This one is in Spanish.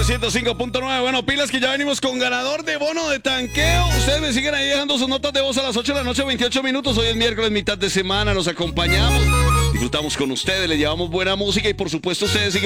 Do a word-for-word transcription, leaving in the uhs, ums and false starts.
ciento cinco punto nueve. Bueno, pilas que ya venimos con ganador de bono de tanqueo. Ustedes me siguen ahí dejando sus notas de voz a las ocho de la noche, veintiocho minutos. Hoy es miércoles, mitad de semana. Nos acompañamos, disfrutamos con ustedes, les llevamos buena música y por supuesto ustedes siguen